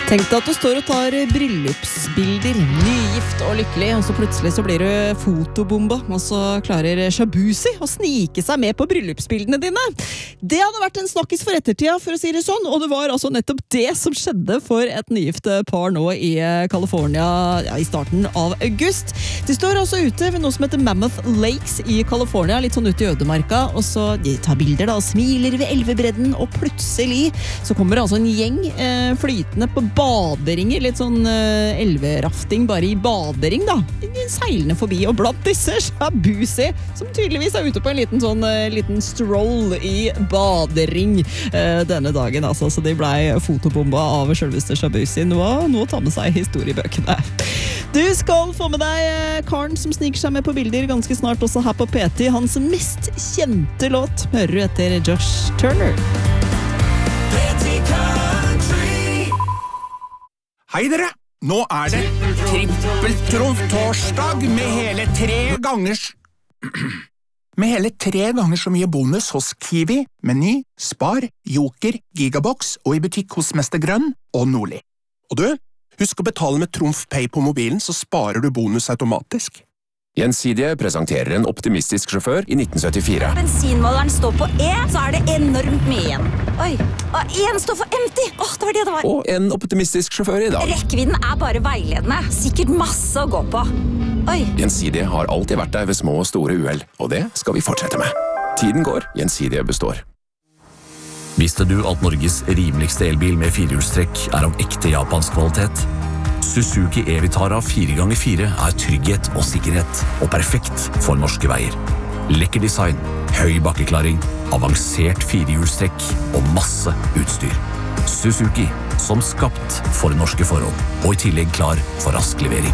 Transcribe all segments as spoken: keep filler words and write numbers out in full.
Tenk deg at du står og tar bryllupsbilder, nygift og lykkelig, og så plutselig så blir du fotobomba, og så klarer Shabuzi å snike seg med på bryllupsbildene dine. Det hadde vært en snakkis for ettertida, for å si det sånn, og det var altså nettopp det som skjedde for et nygift par nå i California ja, i starten av august. De står altså ute ved noe som heter Mammoth Lakes i California, litt sånn ute i ødemarka, og så de tar bilder da, og smiler ved elvebredden, og plutselig så kommer altså en gjeng eh, flytende på baderinger, litt sånn uh, elverafting bare i badering da, seilende forbi, og blant disse Shabuzi, som tydeligvis er ute på en liten sånn uh, liten stroll i badering uh, denne dagen, altså, så de ble fotobomba av selveste Shabuzi, noe, noe å ta med seg i historiebøkene. Du skal få med deg uh, karen som sniker seg med på bilder ganske snart også her på P T, hans mest kjente låt hører du etter Josh Turner. Hei dere, nå er det trippeltrumf-torsdag med hele tre gangers med hele tre ganger så mye bonus hos Kiwi, Meny, Spar, Joker, Gigabox og i butikk hos Mester Grønn og Nordli. Og du, husk å betale med Trumf Pay på mobilen, så sparer du bonus automatisk. Gjensidige presenterer en optimistisk sjåfør i nitten syttifire. Bensinmåleren står på E, så er det enormt mye igjen. Oi, og en står for empty. Åh, det var det det var. Og en optimistisk sjåfør i dag. Rekkevidden er bare veiledende. Sikkert masse å gå på. Oi. Gjensidige har alltid vært der ved små og store uheld, og det skal vi fortsette med. Tiden går, Gjensidige består. Visste du at Norges rimeligste elbil med firehjulstrekk er av ekte japansk kvalitet? Suzuki E-Vitara fire ganger fire er trygghet og sikkerhet, og perfekt for norske veier. Lekker design, høy bakkeklaring, avansert firehjulstrekk og masse utstyr. Suzuki, som skapt for norske forhold, og i tillegg klar for rask levering.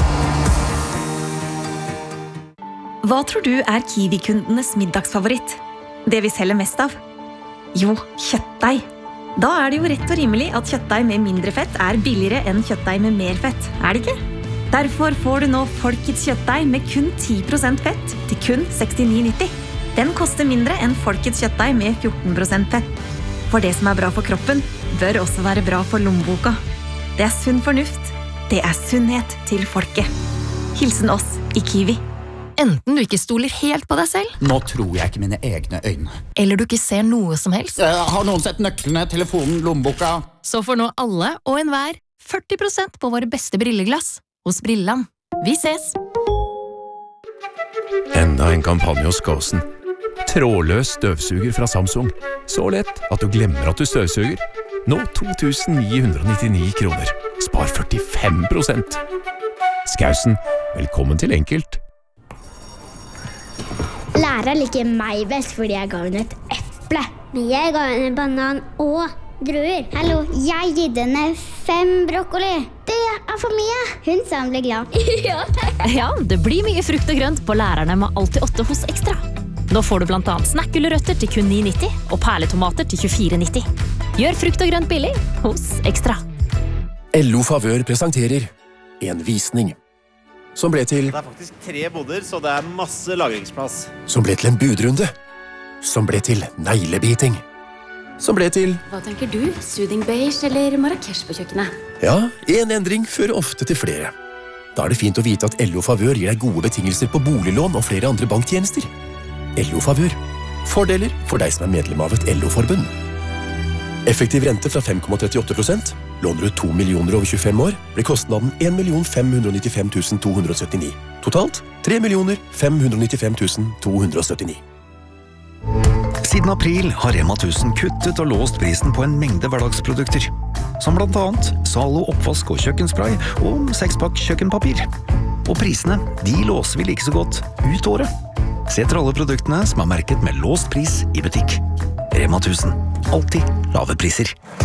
Hva tror du er Kiwi-kundenes middagsfavoritt? Det vi selger mest av? Jo, kjøttdeig. Da er det jo rett og rimelig at kjøttdeig med mindre fett er billigere enn kjøttdeig med mer fett, er det ikke? Derfor får du nå Folkets kjøttdeig med kun ti prosent fett til kun sekstini nitti. Den koster mindre enn Folkets kjøttdeig med fjorten prosent fett. For det som er bra for kroppen, bør også være bra for lommeboka. Det er sunn fornuft. Det er sunnhet til folket. Hilsen oss i Kiwi. Enten du ikke stoler helt på deg selv, Nå tror jeg ikke mine egne øyne. eller du ikke ser noe som helst, Uh, har noen sett nøklene, telefonen, lommeboka? så får nå alle og enhver førti prosent på våre beste brilleglass hos Brilland. Vi ses! Enda en kampanje hos Gåsen. Trådløs støvsuger fra Samsung. Så lett at du glemmer at du støvsuger. Nå to tusen ni hundre nittini kroner. Spar førtifem prosent. Skausen, velkommen til enkelt. Læreren liker meg best fordi jeg ga henne et eple. Men jeg ga henne en banan og druer. Hallo, jeg gitt henne fem brokkoli. Det er for mye. Hun sa hun ble glad. Ja. Ja, det blir mye frukt og grønt på lærerne med alltid åtte hos Ekstra. Nå får du blant annet snakkgulrøtter til kun ni nitti og perletomater til tjuefire nitti. Gjør frukt og grønt billig hos Ekstra. L O Favør presenterer en visning. Som ble til Det er faktisk tre boder, så det er masse lagringsplass. Som ble til en budrunde. Som ble til neglebiting. Som ble til Hva tenker du? Soothing beige eller Marrakesh på kjøkkenet? Ja, en endring fører ofte til flere. Da er det fint å vite at L O Favør gir deg gode betingelser på boliglån og flere andre banktjenester. L O Favør. Fordeler for deg som er medlem av et L O-forbund. Effektiv rente fra fem komma trettiåtte prosent. Låner du to millioner over tjuefem år, blir kostnaden en million fem hundre nittifem tusen to hundre syttini. Totalt tre millioner fem hundre nittifem tusen to hundre syttini. Siden april har Rema tusen kuttet og låst prisen på en mengde hverdagsprodukter. Som blant annet Zalo oppvask og kjøkkenspray og sekspakk kjøkkenpapir. Og prisene, de låser vi like så godt ut året. Se etter alle produktene som er merket med låst pris i butikk. Rema tusen. Alltid lave priser.